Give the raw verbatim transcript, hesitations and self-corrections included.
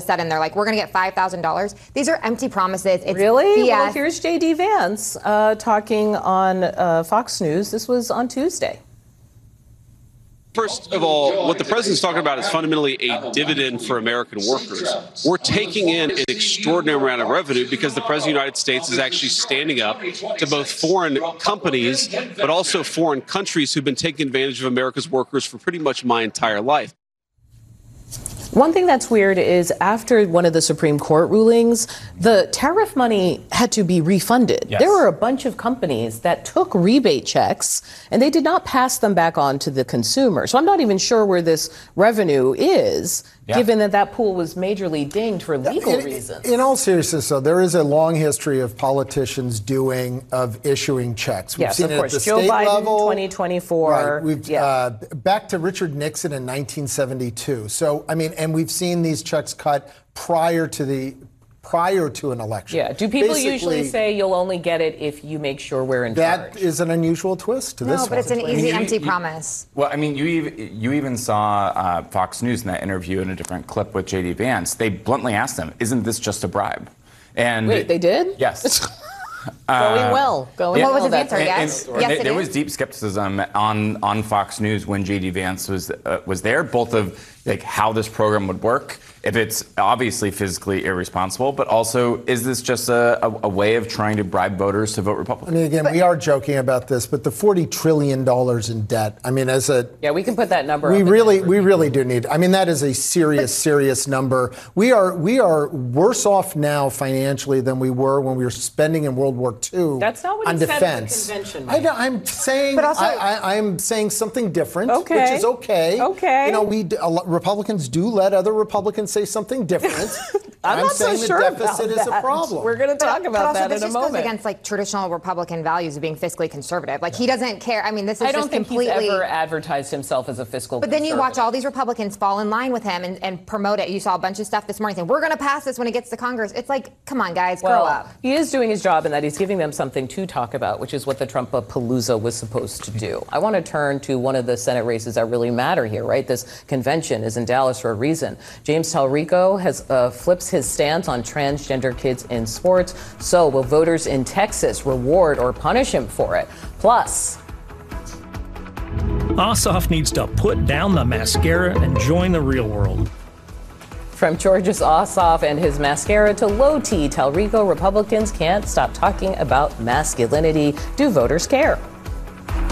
sudden they're like, we're going to get five thousand dollars. These are empty promises. It's really? B S. Well, here's J D Vance uh, talking on uh, Fox News. This was on Tuesday. First of all, what the president's talking about is fundamentally a dividend for American workers. We're taking in an extraordinary amount of revenue because the president of the United States is actually standing up to both foreign companies, but also foreign countries who've been taking advantage of America's workers for pretty much my entire life. One thing that's weird is after one of the Supreme Court rulings, the tariff money had to be refunded. Yes. There were a bunch of companies that took rebate checks and they did not pass them back on to the consumer. So I'm not even sure where this revenue is, yeah. given that that pool was majorly dinged for legal in, reasons. In all seriousness, though, there is a long history of politicians doing, of issuing checks. We've yes, seen of it course. at the Joe state Biden, level. twenty twenty-four. Right. We've, yeah. uh, back to Richard Nixon in nineteen seventy-two. So, I mean, and we've seen these checks cut prior to the prior to an election. Yeah. Do people Basically, usually say you'll only get it if you make sure we're in that charge? That is an unusual twist to no, this No, but one. it's an easy, I mean, you, empty you, promise. Well, I mean, you even, you even saw uh, Fox News in that interview in a different clip with J D Vance. They bluntly asked him, isn't this just a bribe? And Wait, they did? Yes. Going well. Going yeah. What well. was his answer? And, yes. and, yes, and it there is. was deep skepticism on, on Fox News when J D Vance was uh, was there, both of like how this program would work, if it's obviously physically irresponsible, but also is this just a, a, a way of trying to bribe voters to vote Republican? I mean, again, but, we are joking about this, but the forty trillion dollars in debt. I mean, as a yeah, we can put that number. We up really, we really do need. I mean, that is a serious, but, serious number. We are, we are worse off now financially than we were when we were spending in World War Two. That's not what on he defense. said at the convention. I, I'm saying, but also, I, I, I'm saying something different, okay. which is okay. Okay. You know, we Republicans do let other Republicans say something different. I'm, I'm not saying so sure the deficit about is that. a problem. We're going to talk but, about but also, that this in a just moment. goes against like traditional Republican values of being fiscally conservative. Like he doesn't care. I mean, this is I don't just think completely. he's ever advertised himself as a fiscal. But then you watch all these Republicans fall in line with him and, and promote it. You saw a bunch of stuff this morning saying we're going to pass this when it gets to Congress. It's like, come on, guys, well, grow up. He is doing his job in that he's giving them something to talk about, which is what the Trump-a-palooza was supposed to do. I want to turn to one of the Senate races that really matter here, right? This convention is in Dallas for a reason. James Talrico has uh, flips his stance on transgender kids in sports. So will voters in Texas reward or punish him for it? Plus, Ossoff needs to put down the mascara and join the real world. From Georges Ossoff and his mascara to low T, Talrico, Republicans can't stop talking about masculinity. Do voters care?